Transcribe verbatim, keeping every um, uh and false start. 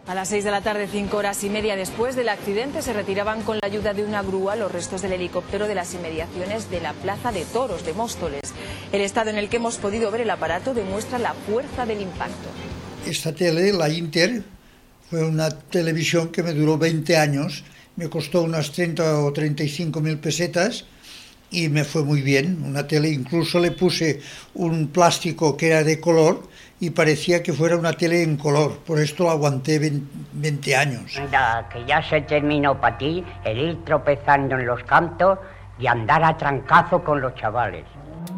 A las seis de la tarde, cinco horas y media después del accidente, se retiraban con la ayuda de una grúa los restos del helicóptero de las inmediaciones de la Plaza de Toros de Móstoles. El estado en el que hemos podido ver el aparato demuestra la fuerza del impacto. Esta tele, la Inter, fue una televisión que me duró veinte años, me costó unas treinta o treinta y cinco mil pesetas y me fue muy bien. Una tele, incluso le puse un plástico que era de color y parecía que fuera una tele en color, por esto la aguanté veinte años. Anda, que ya se terminó para ti el ir tropezando en los cantos y andar a trancazo con los chavales.